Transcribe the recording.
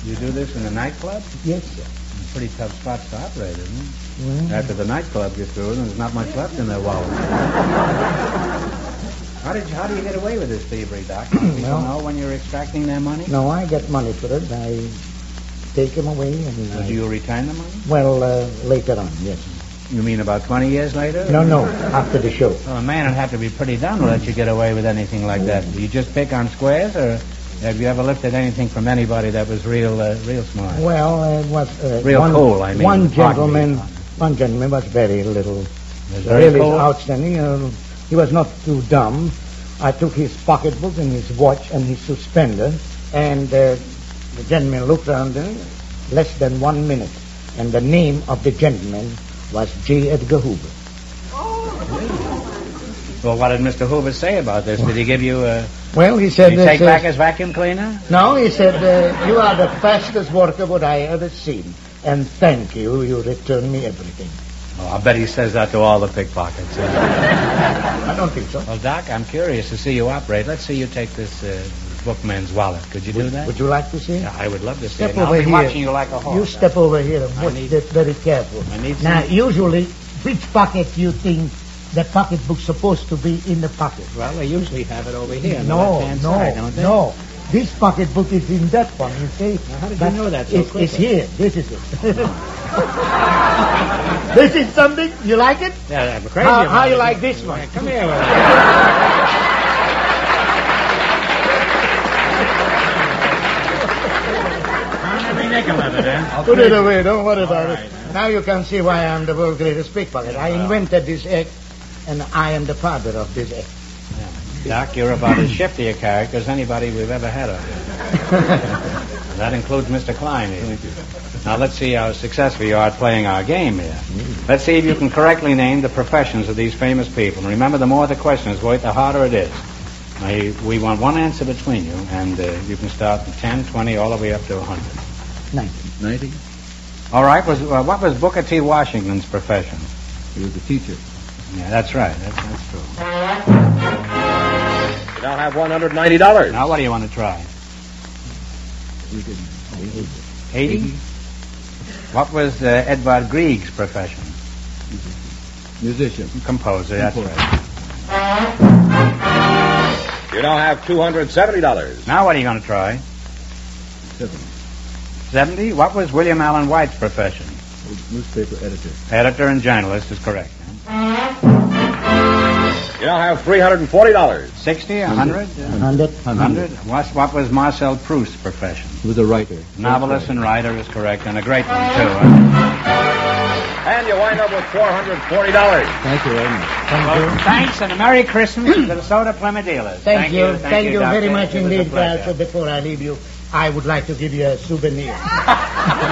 You do this in a nightclub? Yes, sir. Pretty tough spots to operate, isn't it? Well, After the nightclub gets through, there's not much left in their wallet. How do you get away with this thievery, Doc? Do people know when you're extracting their money? No, I get money for it. I take them away and... Do you return the money? Well, later on, yes. You mean about 20 years later? No, after the show. Well, a man would have to be pretty dumb to let you get away with anything like that. Do you just pick on squares, or have you ever lifted anything from anybody that was real smart? Well, it was... cool, I mean. One gentleman was very little... Very cool? Outstanding. He was not too dumb. I took his pocketbook and his watch and his suspender, and the gentleman looked around there, less than 1 minute, and the name of the gentleman was J. Edgar Hoover. Well, what did Mr. Hoover say about this? Did he give you a... Well, he said... Did he take back his vacuum cleaner? No, he said, you are the fastest worker what I ever seen, and thank you, you returned me everything. Oh, I bet he says that to all the pickpockets. I don't think so. Well, Doc, I'm curious to see you operate. Let's see you take this bookman's wallet. Could you do that? Would you like to see? Yeah, I would love to see Step it. I'll over be here. watching you like a horse. You step over here and watch this very careful. Now, usually, which pocket you think the pocketbook's supposed to be in the pocket? Well, they usually have it over here on the No, left-hand side, don't they? no. This pocketbook is in that one, you see. Now, how did you know that so quickly? It's here. This is it. This is something? You like it? Yeah, I'm crazy How you like this one? Yeah, come here. Every nickel of it, eh? Put it away. Don't worry about it. Now you can see why I'm the world's greatest pickpocket. I invented this act, and I am the father of this act. Doc, you're about as shifty a character as anybody we've ever had on here. And that includes Mr. Klein here. Thank you. Now, let's see how successful you are at playing our game here. Let's see if you can correctly name the professions of these famous people. And remember, the more the question is worth, the harder it is. Now, we want one answer between you, and you can start from 10, 20, all the way up to 100. 90. All right. What was Booker T. Washington's profession? He was a teacher. Yeah, that's right. That's true. You now have $190. Now, what do you want to try? 80? What was Edvard Grieg's profession? Musician. Composer, that's right. You now have $270. Now, what are you going to try? 70? What was William Allen White's profession? Newspaper editor. Editor and journalist is correct. You now have $340. 60? 100? 100? What was Marcel Proust's profession? He was a writer. Novelist and writer is correct, and a great one, too. And you wind up with $440. Thank you very much. Thanks, and a Merry Christmas to the Soda Plymouth dealers. Thank you very Doctor. much It was a indeed, pleasure. Carl. So before I leave you, I would like to give you a souvenir.